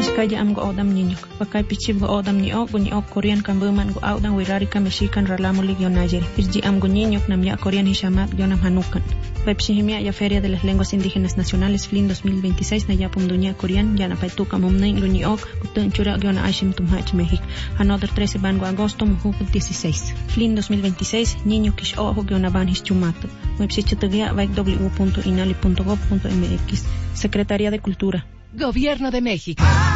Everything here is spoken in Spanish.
Kaya am go odam niñok. Pakay pichib go odam ni ok Korean kan buman go audan wirari ka Mexican ralamo ligyo Niger. Pirji am go niñok nam ya Korean hishamat yo nam hanukan. Pepsihimia ya Feria de las Lenguas Indígenas Nacionales FLIN 2026 na yapum dunia Korean ya na paituka mumnain go ni ok kutun chura yo na Aishim tumhach México. Another 13 bango agosto muhu 16. FLIN 2026 niño kish ojo yo na ban hischumato. Website www.inali.gov.mx. Secretaría de Cultura. Gobierno de México.